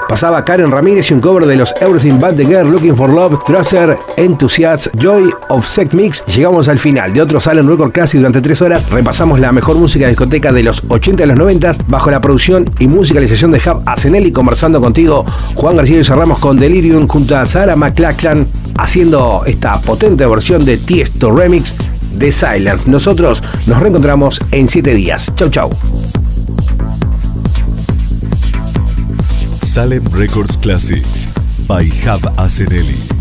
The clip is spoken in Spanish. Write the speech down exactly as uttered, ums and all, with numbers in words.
Pasaba Karen Ramírez y un cover de los Everything But The Girl, Looking For Love, Trusser, Enthusiast, Joy of Sex Mix. Y llegamos al final de otro Salem Record Classic. Durante tres horas repasamos la mejor música de discoteca de los ochenta y los noventa bajo la producción y musicalización de Jav Asenelli. Conversando contigo, Juan García, y cerramos con Delirium junto a Sarah McLachlan haciendo esta potente versión de Tiesto Remix de Silence. Nosotros nos reencontramos en siete días. Chau, chau. Salem Records Classics by Jav Asenelli.